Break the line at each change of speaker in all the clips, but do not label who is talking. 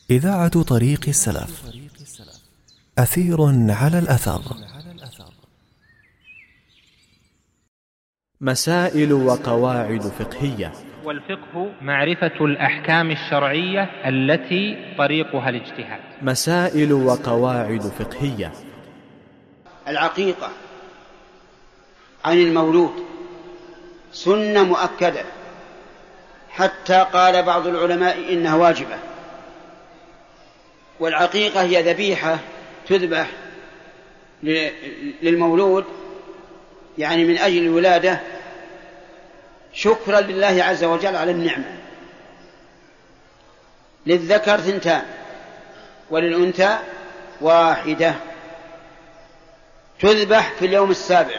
إذاعة طريق السلف. أثير على الأثر. مسائل وقواعد فقهية.
والفقه معرفة الأحكام الشرعية التي طريقها الاجتهاد.
مسائل وقواعد فقهية.
العقيقة عن المولود سنة مؤكدة، حتى قال بعض العلماء إنها واجبة. والعقيقة هي ذبيحة تذبح للمولود، يعني من أجل الولادة، شكرا لله عز وجل على النعمة. للذكر 2 وللأنثى 1، تذبح في اليوم 7،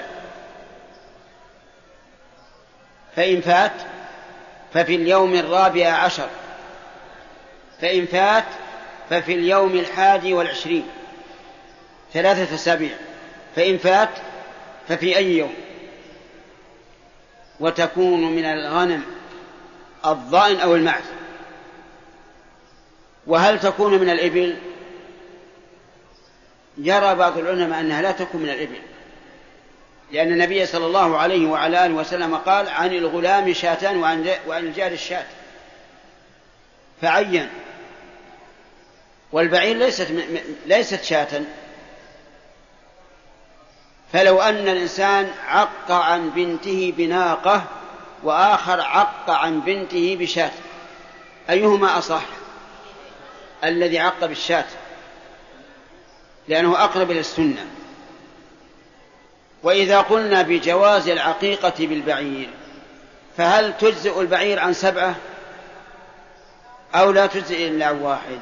فإن فات ففي اليوم 14، فإن فات ففي اليوم 21، 3 أسابيع، فإن فات ففي أي يوم. وتكون من الغنم الضأن أو المعز. وهل تكون من الإبل؟ يرى بعض العلماء أنها لا تكون من الإبل، لأن النبي صلى الله عليه وعلى آله وسلم قال: عن الغلام شاتان وعن الجار الشاة، فعين. والبعير ليست شاة. فلو أن الإنسان عق عن بنته بناقة وآخر عق عن بنته بشاة، أيهما أصح؟ الذي عق بالشاة، لأنه أقرب إلى السنة. وإذا قلنا بجواز العقيقة بالبعير، فهل تجزئ البعير عن 7 أو لا تجزئ إلا عن 1؟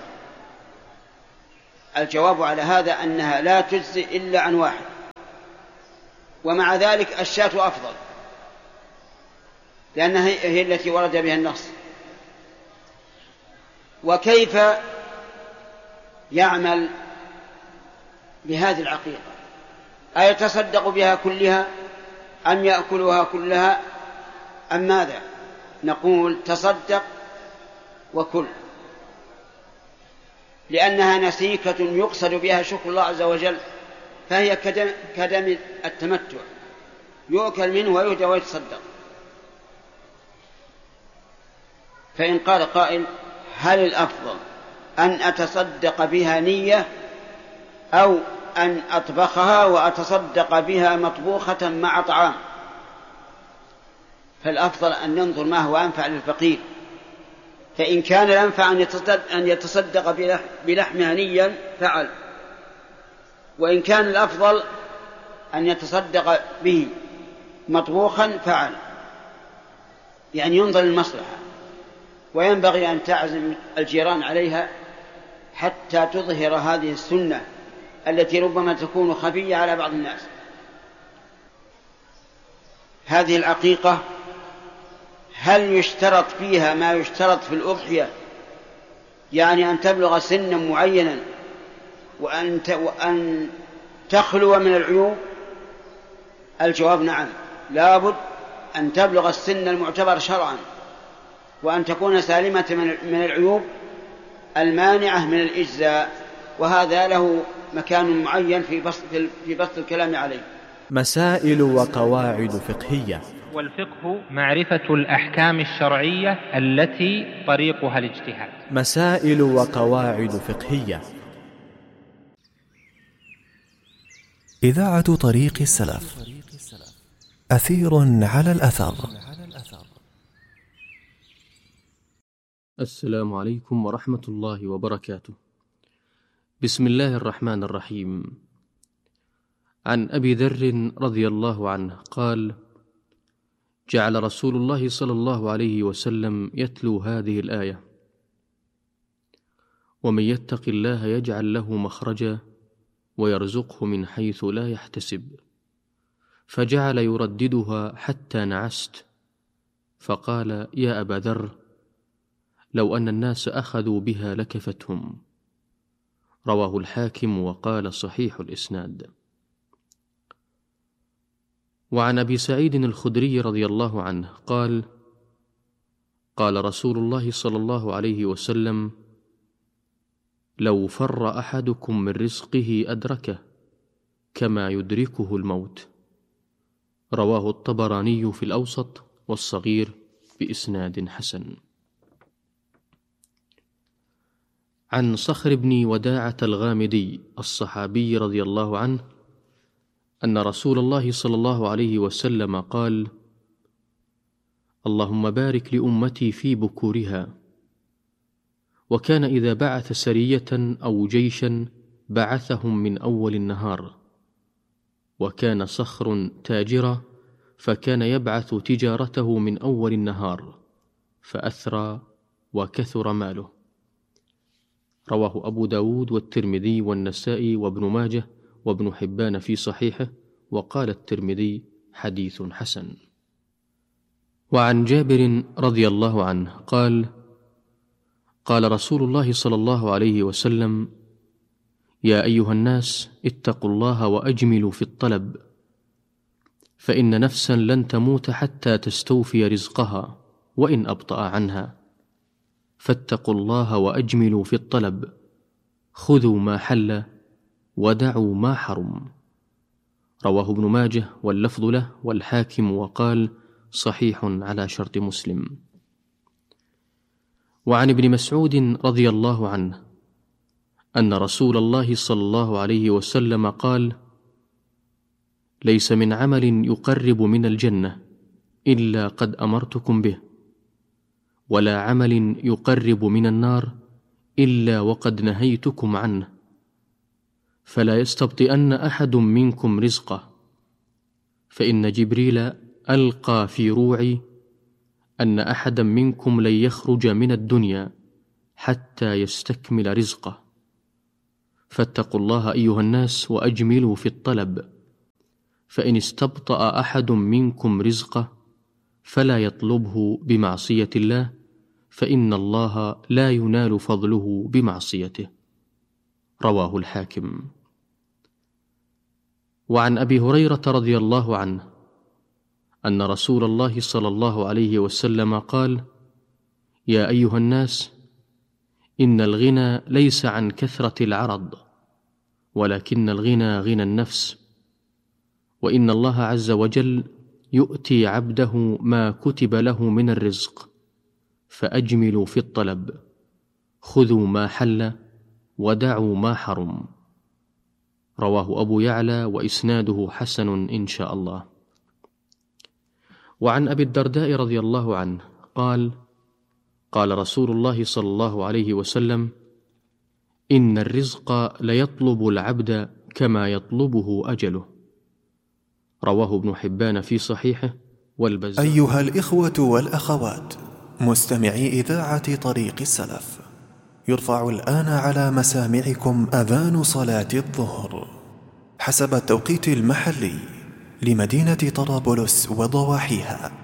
الجواب على هذا أنها لا تجزئ إلا عن 1، ومع ذلك الشاة أفضل، لأنها هي التي ورد بها النص. وكيف يعمل بهذه العقيقة؟ أيتصدق بها كلها أم يأكلها كلها أم ماذا؟ نقول: تصدق وكل، لأنها نسيكة يقصد بها شكر الله عز وجل، فهي كدم التمتع، يؤكل منه ويهدى ويتصدق. فإن قال قائل: هل الأفضل أن أتصدق بها نية أو أن أطبخها وأتصدق بها مطبوخة مع طعام؟ فالأفضل أن ننظر ما هو أنفع للفقير. فإن كان الأنفع أن يتصدق بلحمها نيا فعل، وإن كان الأفضل أن يتصدق به مطبوخا فعل. يعني ينظر للمصلحة. وينبغي أن تعزم الجيران عليها حتى تظهر هذه السنة التي ربما تكون خفية على بعض الناس. هذه العقيقة هل يشترط فيها ما يشترط في الأضحية؟ يعني أن تبلغ سنا معينا وأن تخلو من العيوب؟ الجواب: نعم، لابد أن تبلغ السن المعتبر شرعا، وأن تكون سالمة من العيوب المانعة من الإجزاء، وهذا له مكان معين في بسط الكلام عليه.
مسائل وقواعد فقهية.
والفقه معرفة الأحكام الشرعية التي طريقها الاجتهاد.
مسائل وقواعد فقهية. إذاعة طريق السلف. أثير على الأثر.
السلام عليكم ورحمة الله وبركاته. بسم الله الرحمن الرحيم. عن أبي ذر رضي الله عنه قال: جعل رسول الله صلى الله عليه وسلم يتلو هذه الآية: ومن يتق الله يجعل له مخرجا ويرزقه من حيث لا يحتسب، فجعل يرددها حتى نعست، فقال: يا أبا ذر، لو أن الناس أخذوا بها لكفتهم. رواه الحاكم وقال: صحيح الإسناد. وعن أبي سعيد الخدري رضي الله عنه قال: قال رسول الله صلى الله عليه وسلم: لو فر أحدكم من رزقه أدركه كما يدركه الموت. رواه الطبراني في الأوسط والصغير بإسناد حسن. عن صخر بن وداعة الغامدي الصحابي رضي الله عنه أن رسول الله صلى الله عليه وسلم قال: اللهم بارك لأمتي في بكورها. وكان إذا بعث سرية أو جيشا بعثهم من أول النهار. وكان صخر تاجرا فكان يبعث تجارته من أول النهار فأثرى وكثر ماله. رواه أبو داود والترمذي والنسائي وابن ماجه وابن حبان في صحيحه، وقال الترمذي: حديث حسن. وعن جابر رضي الله عنه قال: قال رسول الله صلى الله عليه وسلم: يا أيها الناس اتقوا الله وأجملوا في الطلب، فإن نفسا لن تموت حتى تستوفي رزقها وإن أبطأ عنها، فاتقوا الله وأجملوا في الطلب، خذوا ما حل ودعوا ما حرم. رواه ابن ماجه واللفظ له والحاكم، وقال: صحيح على شرط مسلم. وعن ابن مسعود رضي الله عنه أن رسول الله صلى الله عليه وسلم قال: ليس من عمل يقرب من الجنة إلا قد أمرتكم به، ولا عمل يقرب من النار إلا وقد نهيتكم عنه، فلا يستبطئن أحد منكم رزقه، فإن جبريل ألقى في روعي أن أحدا منكم لن يخرج من الدنيا حتى يستكمل رزقه، فاتقوا الله أيها الناس وأجملوا في الطلب، فإن استبطأ أحد منكم رزقه فلا يطلبه بمعصية الله، فإن الله لا ينال فضله بمعصيته. رواه الحاكم. وعن أبي هريرة رضي الله عنه أن رسول الله صلى الله عليه وسلم قال: يا أيها الناس، إن الغنى ليس عن كثرة العرض، ولكن الغنى غنى النفس، وإن الله عز وجل يؤتي عبده ما كتب له من الرزق، فأجملوا في الطلب، خذوا ما حل ودعوا ما حرم. رواه أبو يعلى وإسناده حسن إن شاء الله. وعن أبي الدرداء رضي الله عنه قال: قال رسول الله صلى الله عليه وسلم: إن الرزق ليطلب العبد كما يطلبه أجله. رواه ابن حبان في صحيحه والبزار.
أيها الإخوة والأخوات مستمعي إذاعة طريق السلف، يرفع الآن على مسامعكم أذان صلاة الظهر حسب التوقيت المحلي لمدينة طرابلس وضواحيها.